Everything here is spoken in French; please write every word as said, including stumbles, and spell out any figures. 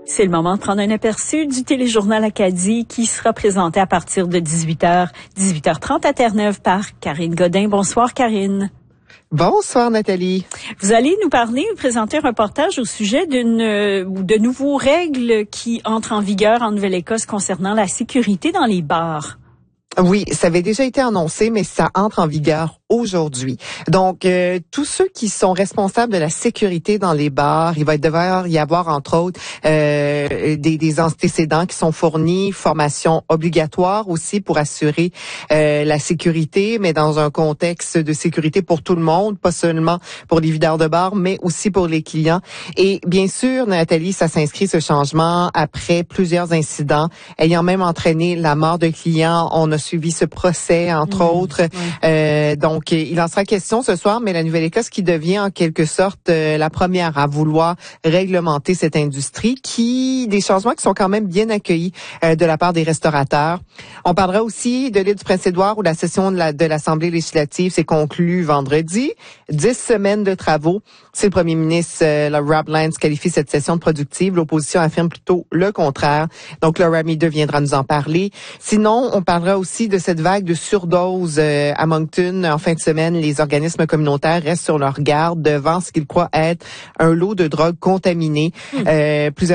C'est le moment de prendre un aperçu du téléjournal Acadie qui sera présenté à partir de dix-huit heures, dix-huit heures trente à Terre-Neuve par Karine Godin. Bonsoir Karine. Bonsoir Nathalie. Vous allez nous parler, nous présenter un reportage au sujet d'une euh, de nouveaux règles qui entrent en vigueur en Nouvelle-Écosse concernant la sécurité dans les bars. Oui, ça avait déjà été annoncé, mais ça entre en vigueur aujourd'hui. Donc, euh, tous ceux qui sont responsables de la sécurité dans les bars, il va devoir y avoir, entre autres, euh, des, des antécédents qui sont fournis, formation obligatoire aussi pour assurer euh, la sécurité, mais dans un contexte de sécurité pour tout le monde, pas seulement pour les videurs de bars, mais aussi pour les clients. Et bien sûr, Nathalie, ça s'inscrit ce changement après plusieurs incidents ayant même entraîné la mort de clients. On a suivi ce procès, entre mmh, autres. Oui. Euh, donc, Donc, il en sera question ce soir, mais la Nouvelle-Écosse qui devient en quelque sorte euh, la première à vouloir réglementer cette industrie, qui des changements qui sont quand même bien accueillis euh, de la part des restaurateurs. On parlera aussi de l'île du Prince-Édouard où la session de, la, de l'Assemblée législative s'est conclue vendredi. Dix semaines de travaux. Si le premier ministre euh, Rob Lance qualifie cette session de productive, l'opposition affirme plutôt le contraire. Donc, Laura Meader viendra nous en parler. Sinon, on parlera aussi de cette vague de surdose euh, à Moncton. En fin de semaine, les organismes communautaires restent sur leur garde devant ce qu'ils croient être un lot de drogue contaminée. Mmh. Euh, plusieurs